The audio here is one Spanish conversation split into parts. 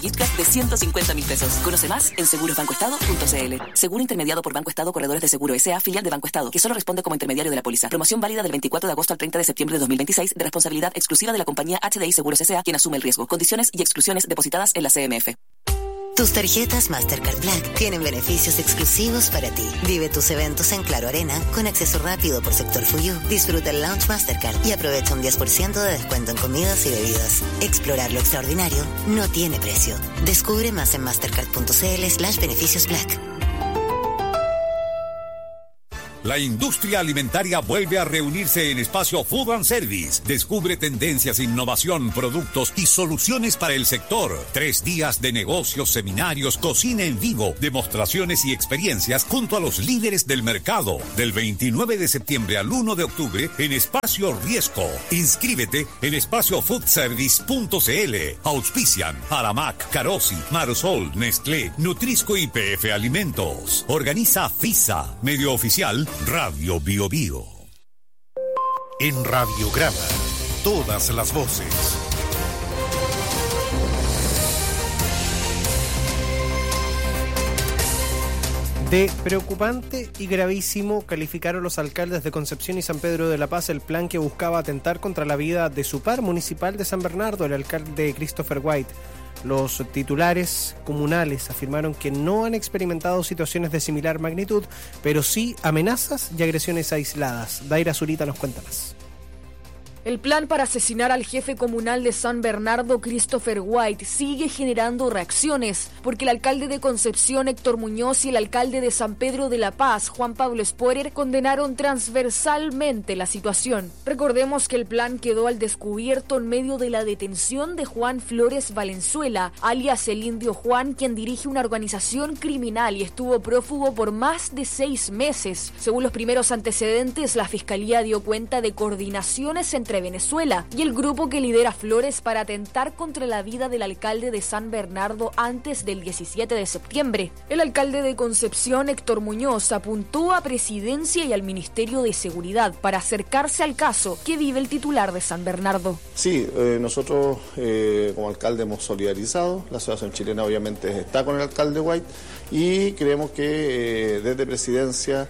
Gift card de 150.000 pesos. Conoce más en segurosbancoestado.cl. Seguro intermediado por Banco Estado Corredores de Seguro S.A., filial de Banco Estado, que solo responde como intermediario de la póliza. Promoción válida del 24 de agosto al 30 de septiembre de 2026, de responsabilidad exclusiva de la compañía HDI Seguros S.A., quien asume el riesgo. Condiciones y exclusiones depositadas en la CMF. Tus tarjetas Mastercard Black tienen beneficios exclusivos para ti. Vive tus eventos en Claro Arena con acceso rápido por sector Fuyú. Disfruta el Lounge Mastercard y aprovecha un 10% de descuento en comidas y bebidas. Explorar lo extraordinario no tiene precio. Descubre más en mastercard.cl/beneficios Black. La industria alimentaria vuelve a reunirse en Espacio Food and Service. Descubre tendencias, innovación, productos y soluciones para el sector. 3 días de negocios, seminarios, cocina en vivo, demostraciones y experiencias junto a los líderes del mercado. Del 29 de septiembre al 1 de octubre en Espacio Riesco. Inscríbete en espaciofoodservice.cl. Auspician Aramac, Carosi, Marosol, Nestlé, Nutrisco y PF Alimentos. Organiza FISA, medio oficial Radio Bio Bio. En Radiograma, todas las voces. De preocupante y gravísimo calificaron los alcaldes de Concepción y San Pedro de la Paz el plan que buscaba atentar contra la vida de su par municipal de San Bernardo, el alcalde Christopher White. Los titulares comunales afirmaron que no han experimentado situaciones de similar magnitud, pero sí amenazas y agresiones aisladas. Daira Zurita nos cuenta más. El plan para asesinar al jefe comunal de San Bernardo, Christopher White, sigue generando reacciones, porque el alcalde de Concepción, Héctor Muñoz, y el alcalde de San Pedro de la Paz, Juan Pablo Sporer, condenaron transversalmente la situación. Recordemos que el plan quedó al descubierto en medio de la detención de Juan Flores Valenzuela, alias el Indio Juan, quien dirige una organización criminal y estuvo prófugo por más de 6 meses. Según los primeros antecedentes, la Fiscalía dio cuenta de coordinaciones entre Venezuela y el grupo que lidera Flores para atentar contra la vida del alcalde de San Bernardo antes del 17 de septiembre. El alcalde de Concepción, Héctor Muñoz, apuntó a Presidencia y al Ministerio de Seguridad para acercarse al caso que vive el titular de San Bernardo. Sí, nosotros como alcalde hemos solidarizado, la asociación chilena obviamente está con el alcalde White y creemos que desde Presidencia,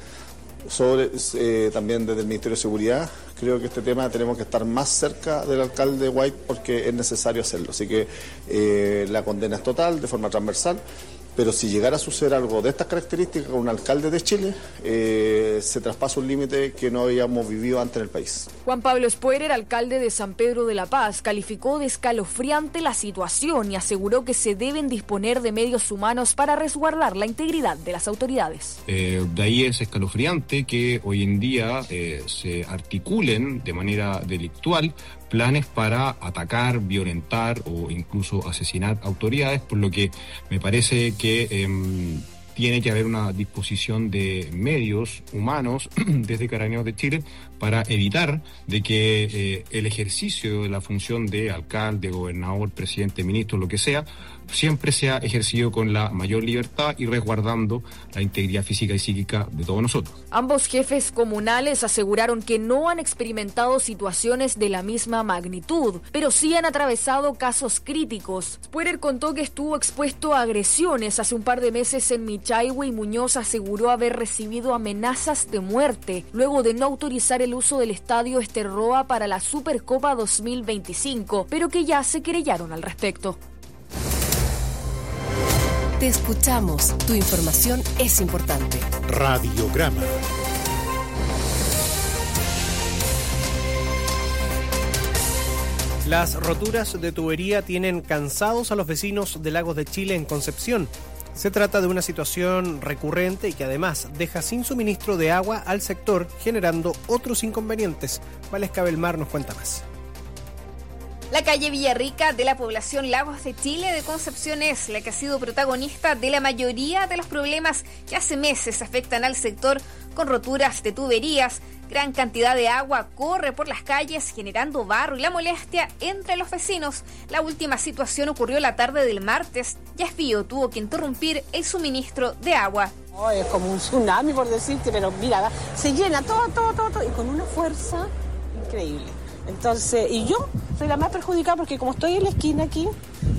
también desde el Ministerio de Seguridad, creo que este tema tenemos que estar más cerca del alcalde White porque es necesario hacerlo. Así que la condena es total, de forma transversal, pero si llegara a suceder algo de estas características con un alcalde de Chile, se traspasa un límite que no habíamos vivido antes en el país. Juan Pablo Sporer, alcalde de San Pedro de la Paz, calificó de escalofriante la situación y aseguró que se deben disponer de medios humanos para resguardar la integridad de las autoridades. De ahí es escalofriante que hoy en día se articulen de manera delictual planes para atacar, violentar o incluso asesinar autoridades, por lo que me parece que tiene que haber una disposición de medios humanos desde Carabineros de Chile para evitar de que el ejercicio de la función de alcalde, gobernador, presidente, ministro, lo que sea, siempre sea ejercido con la mayor libertad y resguardando la integridad física y psíquica de todos nosotros. Ambos jefes comunales aseguraron que no han experimentado situaciones de la misma magnitud, pero sí han atravesado casos críticos. Sporer contó que estuvo expuesto a agresiones hace un par de meses en Michahue y Muñoz aseguró haber recibido amenazas de muerte luego de no autorizar el uso del estadio Esterroa para la Supercopa 2025, pero que ya se querellaron al respecto. Te escuchamos. Tu información es importante. Radiograma. Las roturas de tubería tienen cansados a los vecinos de Lagos de Chile en Concepción. Se trata de una situación recurrente y que además deja sin suministro de agua al sector, generando otros inconvenientes. Valesca Belmar nos cuenta más. La calle Villarrica de la población Lagos de Chile de Concepción es la que ha sido protagonista de la mayoría de los problemas que hace meses afectan al sector, con roturas de tuberías. Gran cantidad de agua corre por las calles generando barro y la molestia entre los vecinos. La última situación ocurrió la tarde del martes. Yaspío tuvo que interrumpir el suministro de agua. Oh, es como un tsunami por decirte, pero mira, se llena todo y con una fuerza increíble. Entonces, y yo soy la más perjudicada porque como estoy en la esquina aquí,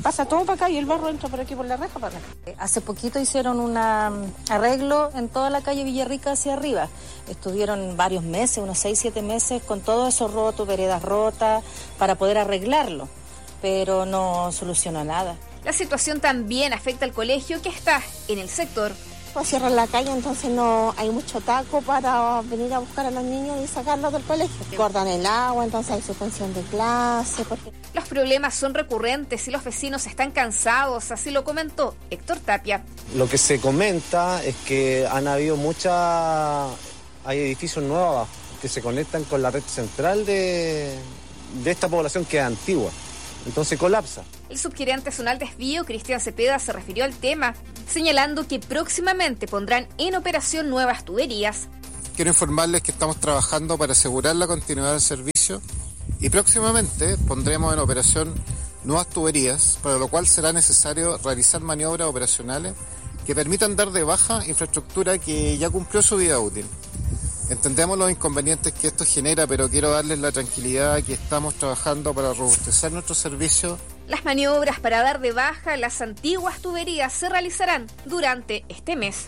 pasa todo para acá y el barro entra por aquí por la reja para acá. Hace poquito hicieron un arreglo en toda la calle Villarrica hacia arriba. Estuvieron varios meses, unos 6-7 meses, con todo eso roto, veredas rotas, para poder arreglarlo, pero no solucionó nada. La situación también afecta al colegio que está en el sector. Pues cierran la calle, entonces no hay mucho taco para venir a buscar a los niños y sacarlos del colegio. Cortan el agua, entonces hay suspensión de clase. Los problemas son recurrentes y los vecinos están cansados, así lo comentó Héctor Tapia. Lo que se comenta es que han habido hay edificios nuevos abajo que se conectan con la red central de esta población que es antigua. Entonces colapsa. El subgerente zonal Desvío, Cristian Cepeda, se refirió al tema, señalando que próximamente pondrán en operación nuevas tuberías. Quiero informarles que estamos trabajando para asegurar la continuidad del servicio y próximamente pondremos en operación nuevas tuberías, para lo cual será necesario realizar maniobras operacionales que permitan dar de baja infraestructura que ya cumplió su vida útil. Entendemos los inconvenientes que esto genera, pero quiero darles la tranquilidad que estamos trabajando para robustecer nuestro servicio. Las maniobras para dar de baja las antiguas tuberías se realizarán durante este mes.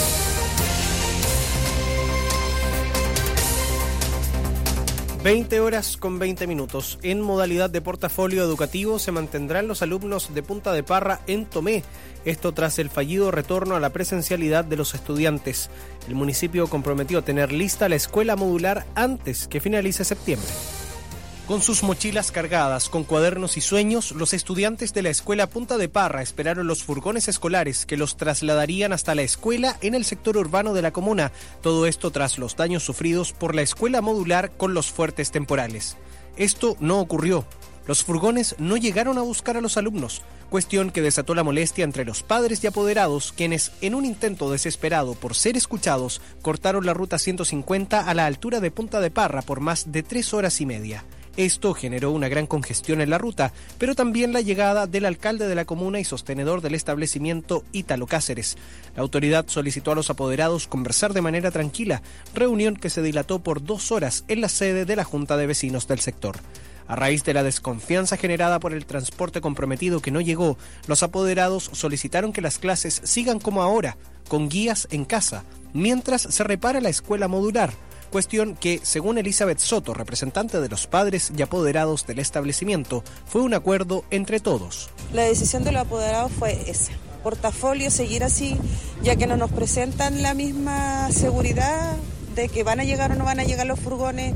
(20:20). En modalidad de portafolio educativo se mantendrán los alumnos de Punta de Parra en Tomé. Esto tras el fallido retorno a la presencialidad de los estudiantes. El municipio comprometió tener lista la escuela modular antes que finalice septiembre. Con sus mochilas cargadas con cuadernos y sueños, los estudiantes de la escuela Punta de Parra esperaron los furgones escolares que los trasladarían hasta la escuela en el sector urbano de la comuna. Todo esto tras los daños sufridos por la escuela modular con los fuertes temporales. Esto no ocurrió. Los furgones no llegaron a buscar a los alumnos, cuestión que desató la molestia entre los padres y apoderados, quienes, en un intento desesperado por ser escuchados, cortaron la ruta 150 a la altura de Punta de Parra por más de 3 horas y media. Esto generó una gran congestión en la ruta, pero también la llegada del alcalde de la comuna y sostenedor del establecimiento, Ítalo Cáceres. La autoridad solicitó a los apoderados conversar de manera tranquila, reunión que se dilató por 2 horas en la sede de la Junta de Vecinos del sector. A raíz de la desconfianza generada por el transporte comprometido que no llegó, los apoderados solicitaron que las clases sigan como ahora, con guías en casa, mientras se repara la escuela modular. Cuestión que, según Elizabeth Soto, representante de los padres y apoderados del establecimiento, fue un acuerdo entre todos. La decisión de los apoderados fue esa. Portafolio, seguir así, ya que no nos presentan la misma seguridad de que van a llegar o no van a llegar los furgones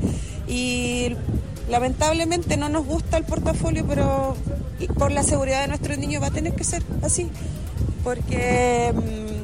y lamentablemente no nos gusta el portafolio, pero por la seguridad de nuestros niños va a tener que ser así, porque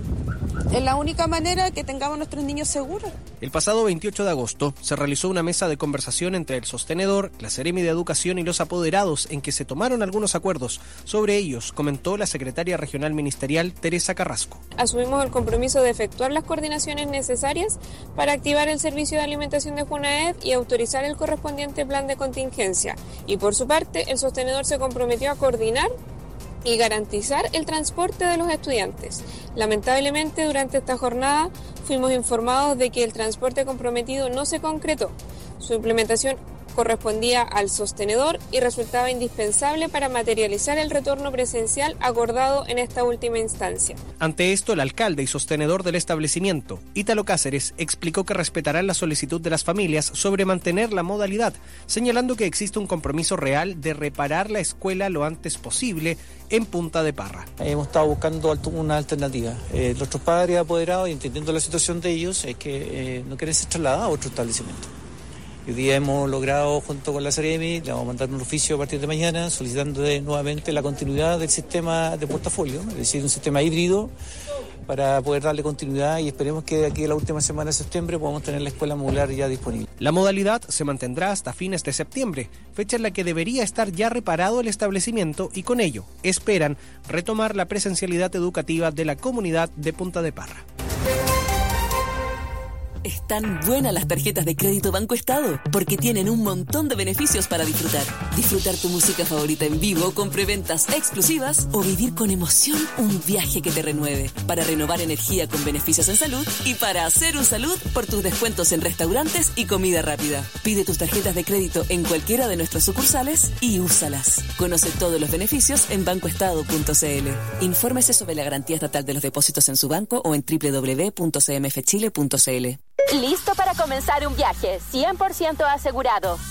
es la única manera que tengamos nuestros niños seguros. El pasado 28 de agosto se realizó una mesa de conversación entre el sostenedor, la Seremi de Educación y los apoderados en que se tomaron algunos acuerdos. Sobre ellos comentó la secretaria regional ministerial Teresa Carrasco. Asumimos el compromiso de efectuar las coordinaciones necesarias para activar el servicio de alimentación de Junaed y autorizar el correspondiente plan de contingencia. Y por su parte, el sostenedor se comprometió a coordinar y garantizar el transporte de los estudiantes. Lamentablemente, durante esta jornada fuimos informados de que el transporte comprometido no se concretó. Su implementación correspondía al sostenedor y resultaba indispensable para materializar el retorno presencial acordado en esta última instancia. Ante esto, el alcalde y sostenedor del establecimiento, Ítalo Cáceres, explicó que respetarán la solicitud de las familias sobre mantener la modalidad, señalando que existe un compromiso real de reparar la escuela lo antes posible en Punta de Parra. Hemos estado buscando una alternativa. Nuestros padres apoderados, y entendiendo la situación de ellos, es que no quieren ser trasladados a otro establecimiento. Hoy día hemos logrado, junto con la Seremi, le vamos a mandar un oficio a partir de mañana solicitando nuevamente la continuidad del sistema de portafolio, es decir, un sistema híbrido para poder darle continuidad y esperemos que de aquí a la última semana de septiembre podamos tener la escuela modular ya disponible. La modalidad se mantendrá hasta fines de septiembre, fecha en la que debería estar ya reparado el establecimiento y con ello esperan retomar la presencialidad educativa de la comunidad de Punta de Parra. Están buenas las tarjetas de crédito Banco Estado, porque tienen un montón de beneficios para disfrutar. Disfrutar tu música favorita en vivo con preventas exclusivas o vivir con emoción un viaje que te renueve. Para renovar energía con beneficios en salud y para hacer un salud por tus descuentos en restaurantes y comida rápida. Pide tus tarjetas de crédito en cualquiera de nuestras sucursales y úsalas. Conoce todos los beneficios en bancoestado.cl. Infórmese sobre la garantía estatal de los depósitos en su banco o en www.cmfchile.cl. ¿Listo para comenzar un viaje 100% asegurado?